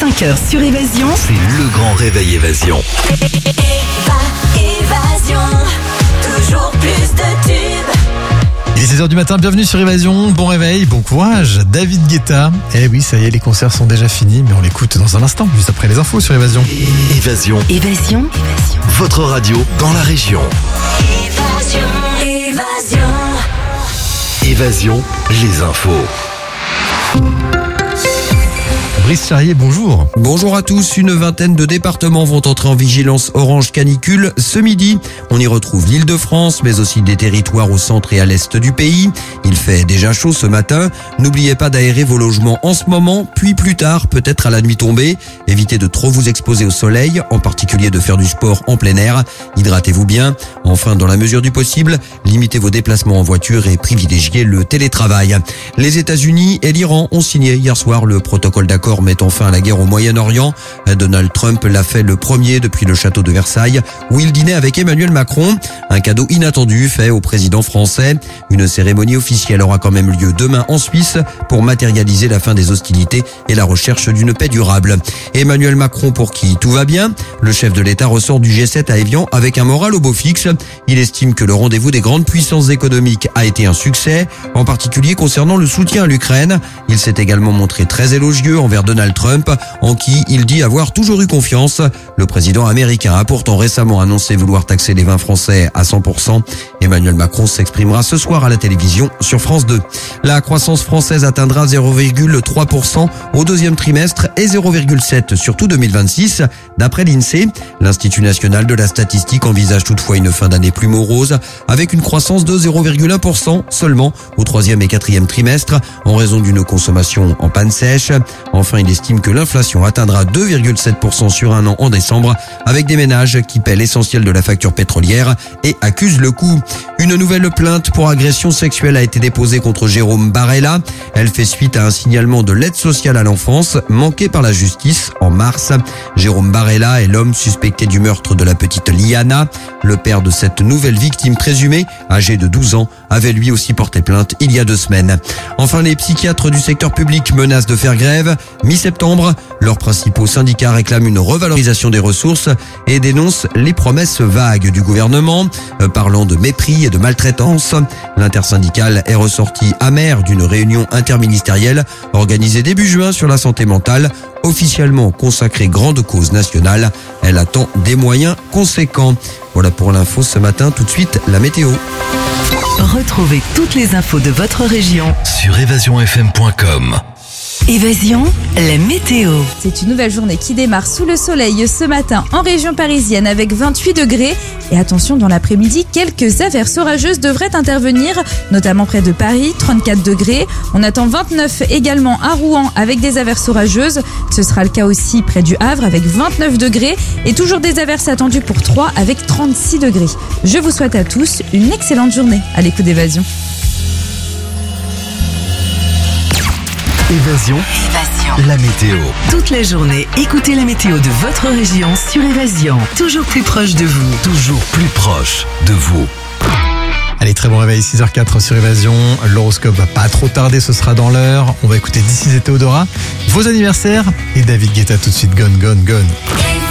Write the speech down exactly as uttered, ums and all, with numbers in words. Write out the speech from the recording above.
cinq heures sur Évasion, c'est le grand réveil Évasion. Évasion, toujours plus de tubes. Il est seize heures du matin, bienvenue sur Évasion, bon réveil, bon courage, David Guetta. Eh oui, ça y est, les concerts sont déjà finis, mais on l'écoute dans un instant, juste après les infos sur Évasion. Évasion, Évasion, votre radio dans la région. Évasion, évasion. Évasion, les infos. Brice Charrier, bonjour. Bonjour à tous, une vingtaine de départements vont entrer en vigilance orange canicule ce midi. On y retrouve l'Île-de-France, mais aussi des territoires au centre et à l'est du pays. Il fait déjà chaud ce matin. N'oubliez pas d'aérer vos logements en ce moment, puis plus tard, peut-être à la nuit tombée. Évitez de trop vous exposer au soleil, en particulier de faire du sport en plein air. Hydratez-vous bien. Enfin, dans la mesure du possible, limitez vos déplacements en voiture et privilégiez le télétravail. Les États-Unis et l'Iran ont signé hier soir le protocole d'accord mettant fin à la guerre au Moyen-Orient. Donald Trump l'a fait le premier depuis le château de Versailles, où il dînait avec Emmanuel Macron. Un cadeau inattendu fait au président français. Une cérémonie officielle aura quand même lieu demain en Suisse pour matérialiser la fin des hostilités et la recherche d'une paix durable. Emmanuel Macron, pour qui tout va bien, le chef de l'État ressort du G sept à Évian avec un moral au beau fixe. Il estime que le rendez-vous des grandes puissances économiques a été un succès, en particulier concernant le soutien à l'Ukraine. Il s'est également montré très élogieux envers Donald Trump, en qui il dit avoir toujours eu confiance. Le président américain a pourtant récemment annoncé vouloir taxer les vins français à cent pour cent. Emmanuel Macron s'exprimera ce soir à la télévision sur France deux. La croissance française atteindra zéro virgule trois pour cent au deuxième trimestre et zéro virgule sept pour cent sur tout deux mille vingt-six. D'après l'INSEE, l'Institut national de la statistique envisage toutefois une fin d'année plus morose, avec une croissance de zéro virgule un pour cent seulement au troisième et quatrième trimestre, en raison d'une consommation en panne sèche. Enfin, il estime que l'inflation atteindra deux virgule sept pour cent sur un an en décembre, avec des ménages qui paient l'essentiel de la facture pétrolière et accusent le coût. Une nouvelle plainte pour agression sexuelle a été déposée contre Jérôme Barella. Elle fait suite à un signalement de l'aide sociale à l'enfance manqué par la justice en mars. Jérôme Barella est l'homme suspecté du meurtre de la petite Liana. Le père de cette nouvelle victime présumée, âgé de douze ans, avait lui aussi porté plainte il y a deux semaines. Enfin, les psychiatres du secteur public menacent de faire grève. Mi-septembre, leurs principaux syndicats réclament une revalorisation des ressources et dénoncent les promesses vagues du gouvernement, euh, parlant de mépris et de maltraitance. L'intersyndicale est ressortie amère d'une réunion interministérielle organisée début juin sur la santé mentale, officiellement consacrée grande cause nationale. Elle attend des moyens conséquents. Voilà pour l'info ce matin. Tout de suite, la météo. retrouvez toutes les infos de votre région Sur évasion f m point com. Évasion, la météo. C'est une nouvelle journée qui démarre sous le soleil ce matin en région parisienne avec vingt-huit degrés. Et attention, dans l'après-midi, quelques averses orageuses devraient intervenir, notamment près de Paris, trente-quatre degrés. On attend vingt-neuf également à Rouen avec des averses orageuses. Ce sera le cas aussi près du Havre avec vingt-neuf degrés. Et toujours des averses attendues pour Troyes avec trente-six degrés. Je vous souhaite à tous une excellente journée à l'écoute d'Évasion. Évasion, Évasion. la météo. Toute la journée, écoutez la météo de votre région sur Évasion. Toujours plus proche de vous. Toujours plus proche de vous. Allez, très bon réveil, six heures zéro quatre sur Évasion. L'horoscope va pas trop tarder, ce sera dans l'heure. On va écouter This Is et Théodora, vos anniversaires et David Guetta tout de suite. Gone, gone, gone.